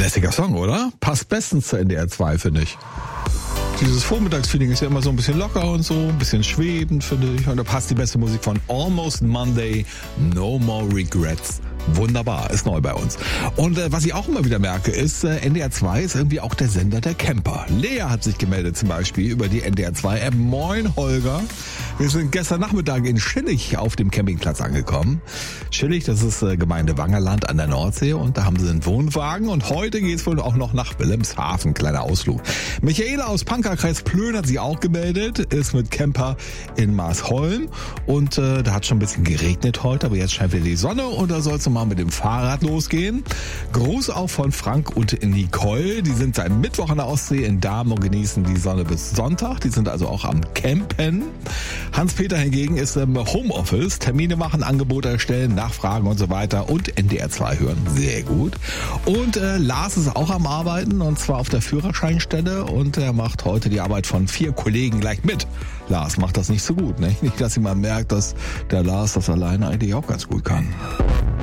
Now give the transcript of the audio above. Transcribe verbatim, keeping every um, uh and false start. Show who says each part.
Speaker 1: Lässiger Song, oder? Passt bestens zur N D R zwei, finde ich. Dieses Vormittagsfeeling ist ja immer so ein bisschen locker und so, ein bisschen schwebend, finde ich. Und da passt die beste Musik von Almost Monday, No More Regrets. Wunderbar, ist neu bei uns. Und äh, was ich auch immer wieder merke, ist, äh, N D R zwei ist irgendwie auch der Sender der Camper. Lea hat sich gemeldet zum Beispiel über die N D R zwei App. Moin Holger, wir sind gestern Nachmittag in Schillig auf dem Campingplatz angekommen. Schillig, das ist äh, Gemeinde Wangerland an der Nordsee und da haben sie einen Wohnwagen und heute geht's wohl auch noch nach Wilhelmshaven, kleiner Ausflug. Michaela aus Pankerkreis Plön hat sich auch gemeldet, ist mit Camper in Maasholm und äh, da hat schon ein bisschen geregnet heute, aber jetzt scheint wieder die Sonne und da soll es mal mit dem Fahrrad losgehen. Gruß auch von Frank und Nicole. Die sind seit Mittwoch an der Ostsee in Damen und genießen die Sonne bis Sonntag. Die sind also auch am Campen. Hans-Peter hingegen ist im Homeoffice. Termine machen, Angebote erstellen, Nachfragen und so weiter und N D R zwei hören. Sehr gut. Und äh, Lars ist auch am Arbeiten und zwar auf der Führerscheinstelle und er macht heute die Arbeit von vier Kollegen gleich mit. Lars macht das nicht so gut, ne? Nicht, dass jemand merkt, dass der Lars das alleine eigentlich auch ganz gut kann.